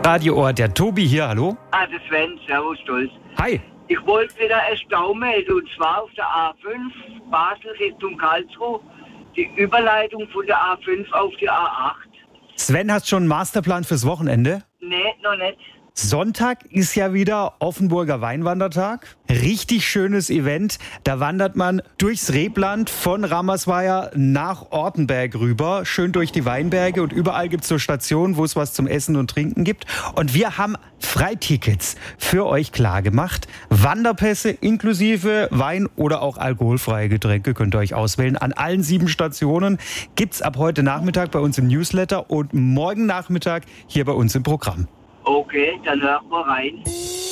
Radio Ohr, der Tobi hier, hallo. Der Sven, servus, Stolz. Hi. Ich wollte wieder einen Stau melden, und zwar auf der A5, Basel Richtung Karlsruhe, die Überleitung von der A5 auf die A8. Sven, hast schon einen Masterplan fürs Wochenende? Nee, noch nicht. Sonntag ist ja wieder Offenburger Weinwandertag. Richtig schönes Event. Da wandert man durchs Rebland von Ramersweier nach Ortenberg rüber. Schön durch die Weinberge und überall gibt es so Stationen, wo es was zum Essen und Trinken gibt. Und wir haben Freitickets für euch klar gemacht. Wanderpässe inklusive Wein oder auch alkoholfreie Getränke könnt ihr euch auswählen. An allen 7 Stationen gibt's ab heute Nachmittag bei uns im Newsletter und morgen Nachmittag hier bei uns im Programm. Okay, dann hören wir rein.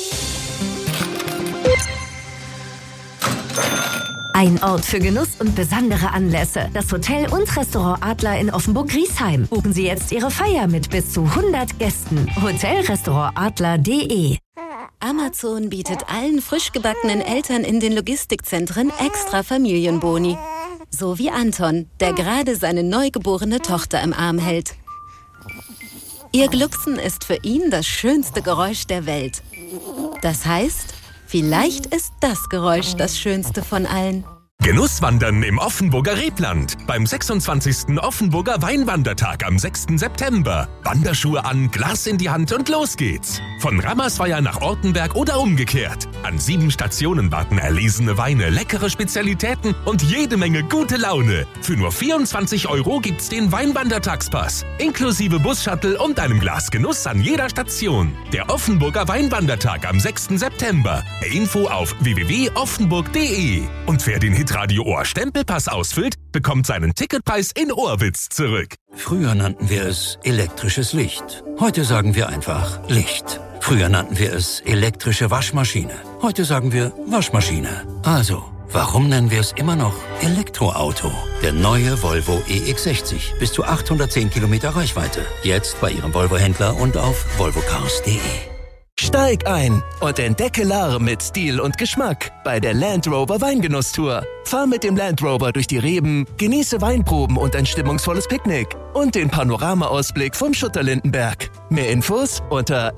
Ein Ort für Genuss und besondere Anlässe. Das Hotel und Restaurant Adler in Offenburg-Griesheim. Buchen Sie jetzt Ihre Feier mit bis zu 100 Gästen. Hotelrestaurantadler.de. Amazon bietet allen frisch gebackenen Eltern in den Logistikzentren extra Familienboni. So wie Anton, der gerade seine neugeborene Tochter im Arm hält. Ihr Glucksen ist für ihn das schönste Geräusch der Welt. Das heißt, vielleicht ist das Geräusch das schönste von allen. Genusswandern im Offenburger Rebland beim 26. Offenburger Weinwandertag am 6. September. Wanderschuhe an, Glas in die Hand und los geht's. Von Ramersweier nach Ortenberg oder umgekehrt. An 7 Stationen warten erlesene Weine, leckere Spezialitäten und jede Menge gute Laune. Für nur 24 € gibt's den Weinwandertagspass. Inklusive Bus-Shuttle und einem Glas Genuss an jeder Station. Der Offenburger Weinwandertag am 6. September. Info auf www.offenburg.de. Und wer den Radio Ohr Stempelpass ausfüllt, bekommt seinen Ticketpreis in Ohrwitz zurück. Früher nannten wir es elektrisches Licht. Heute sagen wir einfach Licht. Früher nannten wir es elektrische Waschmaschine. Heute sagen wir Waschmaschine. Also, warum nennen wir es immer noch Elektroauto? Der neue Volvo EX60. Bis zu 810 Kilometer Reichweite. Jetzt bei Ihrem Volvo-Händler und auf volvocars.de. Steig ein und entdecke Lahr mit Stil und Geschmack bei der Land Rover Weingenusstour. Fahr mit dem Land Rover durch die Reben, genieße Weinproben und ein stimmungsvolles Picknick und den Panoramaausblick vom Schutterlindenberg. Mehr Infos unter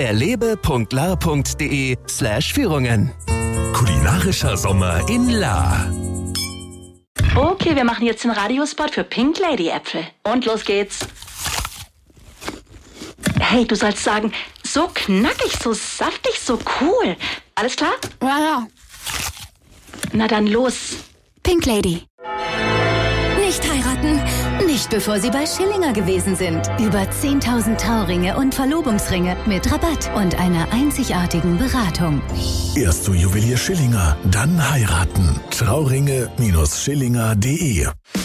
erlebe.lahr.de/Führungen. Kulinarischer Sommer in Lahr. Okay, wir machen jetzt den Radiospot für Pink Lady Äpfel. Und los geht's. Hey, du sollst sagen, so knackig, so saftig, so cool. Alles klar? Ja. Na dann los. Pink Lady. Nicht heiraten. Nicht bevor Sie bei Schillinger gewesen sind. Über 10.000 Trauringe und Verlobungsringe mit Rabatt und einer einzigartigen Beratung. Erst zu Juwelier Schillinger, dann heiraten. Trauringe-Schillinger.de